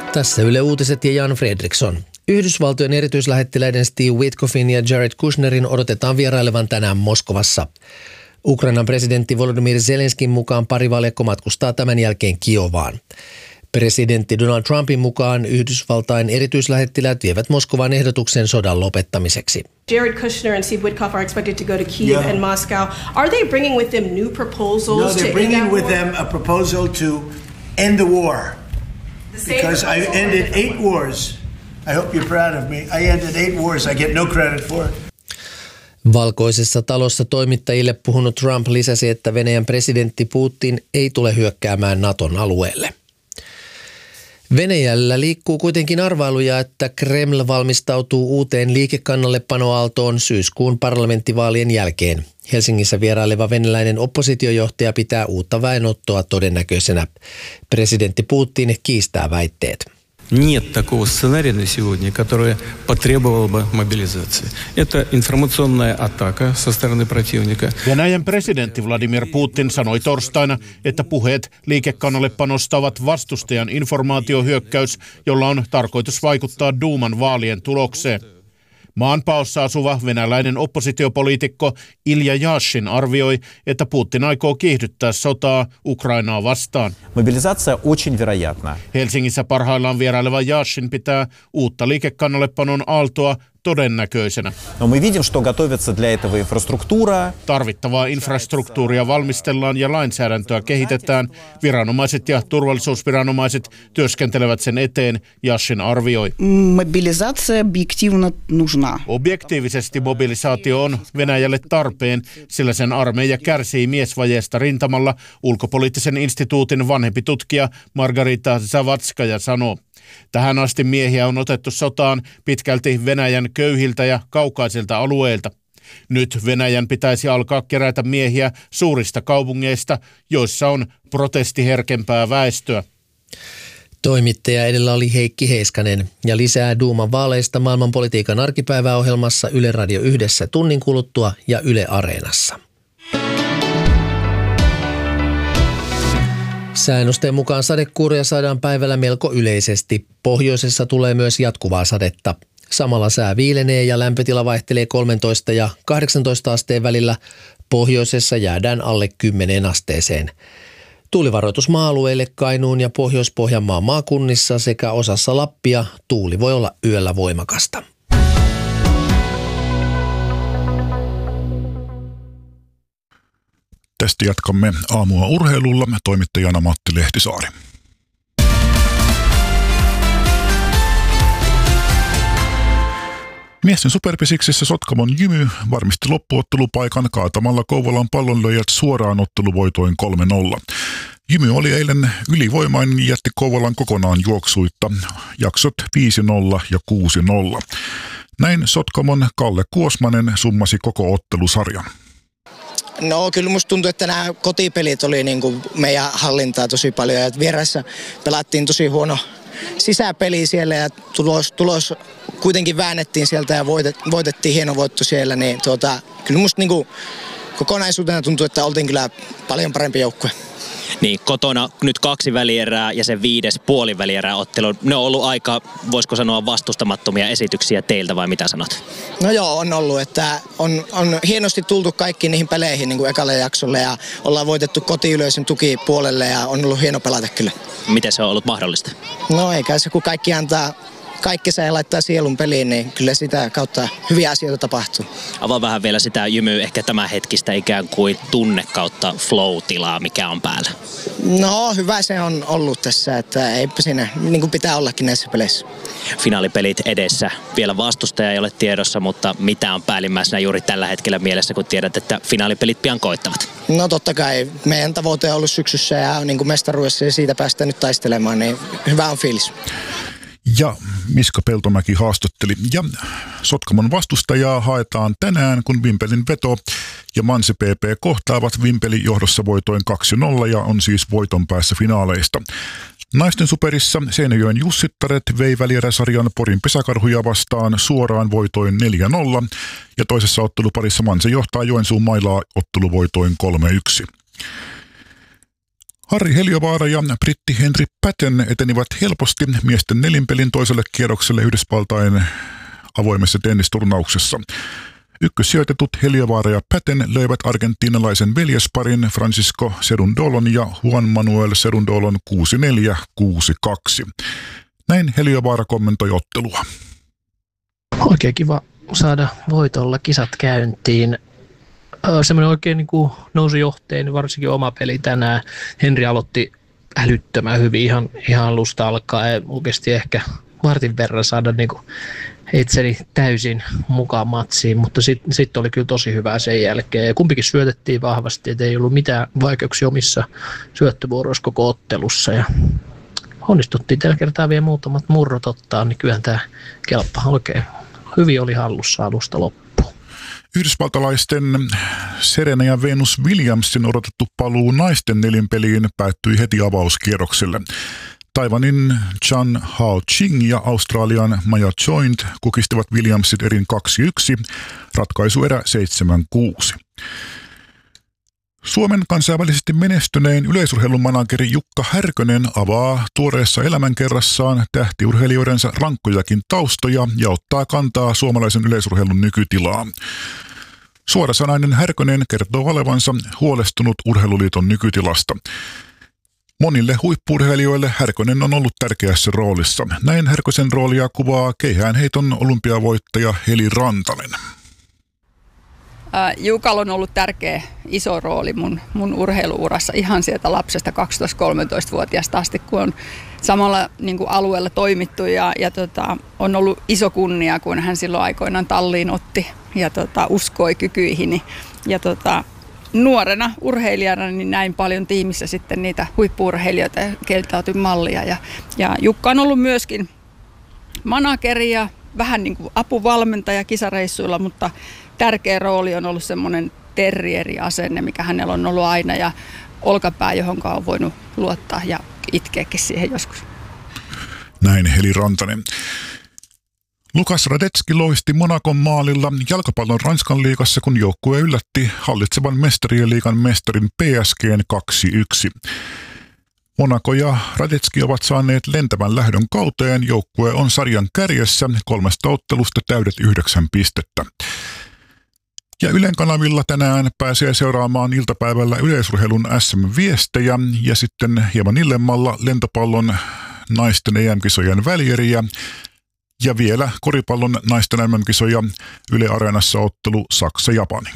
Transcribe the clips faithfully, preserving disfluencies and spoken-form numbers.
Tässä Yle Uutiset ja Jan Fredriksson. Yhdysvaltojen erityislähettiläiden Steve Witkoffin ja Jared Kushnerin odotetaan vierailevan tänään Moskovassa. Ukrainan presidentti Volodymyr Zelenskin mukaan parivaljakko matkustaa tämän jälkeen Kiovaan. Presidentti Donald Trumpin mukaan Yhdysvaltain erityislähettiläät vievät Moskovaan ehdotuksen sodan lopettamiseksi. Jared Kushner and Steve Witkoff are expected to go to Kyiv yeah. and Moscow. Are they bringing with them new proposals? No, they're bringing with them a proposal to end the war. The Because I ended eight wars. I hope you're proud of me. I ended eight wars. I get no credit for it. Valkoisessa talossa toimittajille puhunut Trump lisäsi, että Venäjän presidentti Putin ei tule hyökkäämään Naton alueelle. Venäjällä liikkuu kuitenkin arvailuja, että Kreml valmistautuu uuteen liikekannallepanoaaltoon syyskuun parlamenttivaalien jälkeen. Helsingissä vieraileva venäläinen oppositiojohtaja pitää uutta väenottoa todennäköisenä. Presidentti Putin kiistää väitteet. Нет такого сценария на сегодня, которое потребовало бы мобилизации. Это информационная атака со стороны противника. Venäjän presidentti Vladimir Putin sanoi torstaina, että puheet liikekannallepanosta ovat vastustajan informaatiohyökkäys, jolla on tarkoitus vaikuttaa Duuman vaalien tulokseen. Maanpaossa asuva venäläinen oppositiopoliitikko Ilja Yashin arvioi, että Putin aikoo kiihdyttää sotaa Ukrainaa vastaan. Mobilisaatio очень вероятна. Helsingissä parhaillaan vieraileva Yashin pitää uutta liikekannallepanon aaltoa todennäköisenä. No мы видим, что готовится для этого инфраструктура. Tarvittavaa infrastruktuuria valmistellaan ja lainsäädäntöä kehitetään. Viranomaiset ja turvallisuusviranomaiset työskentelevät sen eteen, Yashin arvioi. Mobilisaatio objektiivisesti нужна. Objektiivisesti mobilisaatio on Venäjälle tarpeen, sillä sen armeija kärsii miesvajeesta rintamalla, ulkopoliittisen instituutin vanhempi tutkija Margarita Zavatskaja sanoo. Tähän asti miehiä on otettu sotaan pitkälti Venäjän köyhiltä ja kaukaisilta alueilta. Nyt Venäjän pitäisi alkaa kerätä miehiä suurista kaupungeista, joissa on protestiherkempää väestöä. Toimittaja edellä oli Heikki Heiskanen ja lisää Duuman vaaleista maailmanpolitiikan arkipäiväohjelmassa Yle Radio yhdessä tunnin kuluttua ja Yle Areenassa. Säännösten mukaan sadekuuria saadaan päivällä melko yleisesti. Pohjoisessa tulee myös jatkuvaa sadetta. Samalla sää viilenee ja lämpötila vaihtelee kolmetoista ja kahdeksantoista asteen välillä. Pohjoisessa jäädään alle kymmeneen asteeseen. Tuulivaroitus maa-alueille Kainuun ja Pohjois-Pohjanmaan maakunnissa sekä osassa Lappia tuuli voi olla yöllä voimakasta. Tästä jatkamme aamua urheilulla, toimittajana Matti Lehtisaari. Miesten superpesiksessä Sotkamon Jymy varmisti loppuottelupaikan kaatamalla Kouvolan Pallonlyöjät suoraan otteluvoitoin kolme nolla. Jymy oli eilen ylivoimainen ja jätti Kouvolan kokonaan juoksuitta, jaksot viisi nolla ja kuusi nolla. Näin Sotkamon Kalle Kuosmanen summasi koko ottelusarjan. No kyllä musta tuntuu, että nämä kotipelit oli niin kuin meidän hallintaa tosi paljon ja vieraissa pelattiin tosi huono sisäpeli siellä ja tulos, tulos kuitenkin väännettiin sieltä ja voitet, voitettiin hieno voitto siellä, niin tuota, kyllä musta niin kuin kokonaisuutena tuntuu, että oltiin kyllä paljon parempi joukkue. Niin, kotona nyt kaksi välierää ja se viides puolivälierää ottelu. Ne on ollut aika, voisiko sanoa, vastustamattomia esityksiä teiltä vai mitä sanot? No joo, on ollut, että on, on hienosti tultu kaikkiin niihin peleihin niin kuin ekalle jaksolle ja ollaan voitettu kotiyleisön tuki puolelle ja on ollut hieno pelata kyllä. Miten se on ollut mahdollista? No eikä se, kun kaikki antaa kaikki se laittaa sielun peliin, niin kyllä sitä kautta hyviä asioita tapahtuu. Avaa vähän vielä sitä Jymyä, ehkä tämä hetkistä ikään kuin tunne kautta flow-tilaa, mikä on päällä. No hyvä se on ollut tässä, että eipä siinä niin kuin pitää ollakin näissä peleissä. Finaalipelit edessä. Vielä vastustaja ei ole tiedossa, mutta mitä on päällimmäisenä juuri tällä hetkellä mielessä, kun tiedät, että finaalipelit pian koittavat? No totta kai. Meidän tavoite on ollut syksyssä ja niin kuin mestaruudessa ja siitä päästään nyt taistelemaan, niin hyvä on fiilis. Ja Miska Peltomäki haastatteli. Ja Sotkamon vastustajaa haetaan tänään, kun Vimpelin veto ja Mansi P P kohtaavat. Vimpeli johdossa voitoin kaksi nolla ja on siis voiton päässä finaaleista. Naisten superissa Seinäjoen Jussittaret vei välieräsarjan Porin Pesäkarhuja vastaan suoraan voitoin neljä nolla ja toisessa otteluparissa Manse johtaa Joensuun Mailaa otteluvoitoin kolme yksi. Harri Heliövaara ja britti Henry Patton etenivät helposti miesten nelinpelin toiselle kierrokselle Yhdysvaltain avoimessa tennisturnauksessa. Ykkössijoitetut Heliövaara ja Patton löivät argentiinalaisen veljesparin Francisco Cerundolon ja Juan Manuel Cerundolon kuusi neljä kuusi kaksi. Näin Heliövaara kommentoi ottelua. Oikein kiva saada voitolla kisat käyntiin. Semmoinen oikein niin kuin nousi johteen, varsinkin oma peli tänään. Henri aloitti älyttömän hyvin ihan, ihan alusta alkaen. Oikeasti ehkä vartin verran saada niin kuin itseni täysin mukaan matsiin, mutta sitten sit oli kyllä tosi hyvää sen jälkeen. Ja kumpikin syötettiin vahvasti, että ei ollut mitään vaikeuksia omissa syöttövuoroissa koko ottelussa. Ja onnistuttiin tällä kertaa vielä muutamat murrot ottaa, niin kyllähän tämä kelppa oikein hyvin oli hallussa alusta loppuun. Yhdysvaltalaisten Serena ja Venus Williamsin odotettu paluu naisten nelinpeliin päättyi heti avauskierrokselle. Taiwanin Chan Hao Ching ja Australian Maya Joint kukistivat Williamsit erin kaksi yksi, ratkaisuerä seitsemän kuusi. Suomen kansainvälisesti menestynein yleisurheilun manageri Jukka Härkönen avaa tuoreessa elämänkerrassaan tähtiurheilijoidensa rankkojakin taustoja ja ottaa kantaa suomalaisen yleisurheilun nykytilaa. Suorasanainen Härkönen kertoo olevansa huolestunut Urheiluliiton nykytilasta. Monille huippu-urheilijoille Härkönen on ollut tärkeässä roolissa. Näin Härkösen roolia kuvaa keihäänheiton olympiavoittaja Heli Rantanen. Jukalla on ollut tärkeä iso rooli mun, mun urheiluurassa ihan sieltä lapsesta kaksitoista-kolmetoista-vuotiaasta asti, kun on samalla niin kuin alueella toimittu ja, ja tota, on ollut iso kunnia, kun hän silloin aikoinaan talliin otti ja tota, uskoi kykyihini. Ja tota, nuorena urheilijana niin näin paljon tiimissä sitten niitä huippu-urheilijoita, keiltä otin mallia. Ja, ja Jukka on ollut myöskin manageri ja vähän niin kuin apuvalmentaja kisareissuilla, mutta tärkeä rooli on ollut semmoinen terrieriasenne, mikä hänellä on ollut aina ja olkapää, johon on voinut luottaa ja itkeäkin siihen joskus. Näin Heli Rantanen. Lukas Radetski loisti Monacon maalilla jalkapallon Ranskan liigassa, kun joukkue yllätti hallitsevan mestarien liigan mestarin P S G:n kaksi yksi. Monaco ja Radetski ovat saaneet lentävän lähdön kauteen. Joukkue on sarjan kärjessä kolmesta ottelusta täydet yhdeksän pistettä. Ja Ylen kanavilla tänään pääsee seuraamaan iltapäivällä yleisurheilun S M-viestejä ja sitten hieman illemmalla lentopallon naisten E M-kisojen välieriä ja vielä koripallon naisten M M-kisoja Yle Areenassa ottelu Saksa-Japani.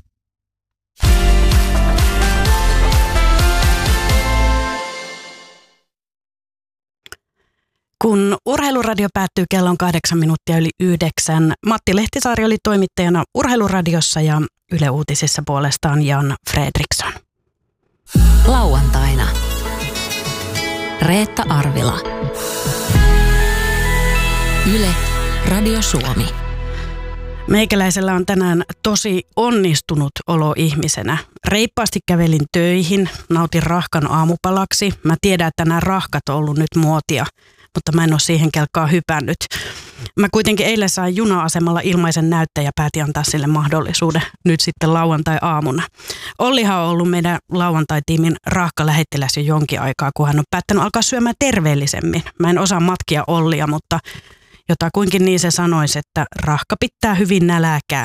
Kun Urheiluradio päättyy kellon kahdeksan minuuttia yli yhdeksän, Matti Lehtisaari oli toimittajana Urheiluradiossa ja Yle Uutisissa puolestaan Jan Fredriksson. Lauantaina Reetta Arvila. Yle Radio Suomi. Meikäläisellä on tänään tosi onnistunut olo ihmisenä. Reippaasti kävelin töihin, nautin rahkan aamupalaksi. Mä tiedän, että nämä rahkat on ollut nyt muotia, mutta mä en ole siihen kelkkaan hypännyt. Mä kuitenkin eilen sain juna-asemalla ilmaisen näyttäjä ja päätin antaa sille mahdollisuuden nyt sitten lauantai-aamuna. Ollihan on ollut meidän lauantai-tiimin rahkalähettiläs jo jonkin aikaa, kun hän on päättänyt alkaa syömään terveellisemmin. Mä en osaa matkia Ollia, mutta jotakuinkin niin se sanoisi, että rahka pitää hyvin nälääkää.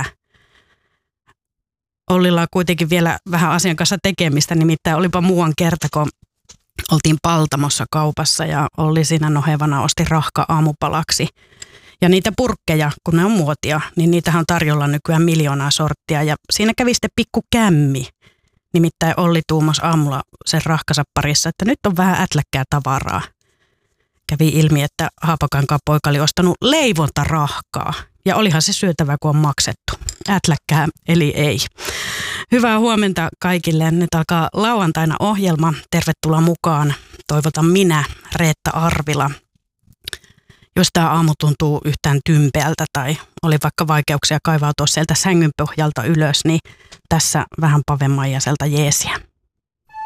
Ollilla on kuitenkin vielä vähän asian kanssa tekemistä, nimittäin olipa muuan kerta, kun oltiin Paltamossa kaupassa ja Olli siinä nohevana osti rahka aamupalaksi. Ja niitä purkkeja, kun ne on muotia, niin niitähän on tarjolla nykyään miljoonaa sorttia. Ja siinä kävi sitten pikku kämmi. Nimittäin Olli tuumasi aamulla sen rahkansa parissa, että nyt on vähän ätläkkää tavaraa. Kävi ilmi, että Haapakankaan poika oli ostanut leivontarahkaa. Ja olihan se syötävä, kun on maksettu. Ätläkkää, eli ei. Hyvää huomenta kaikille. Nyt alkaa lauantaina ohjelma. Tervetuloa mukaan. Toivotan minä, Reetta Arvila. Jos tämä aamu tuntuu yhtään tympeältä tai oli vaikka vaikeuksia kaivautua sieltä sängyn pohjalta ylös, niin tässä vähän pavemaijaselta jeesiä.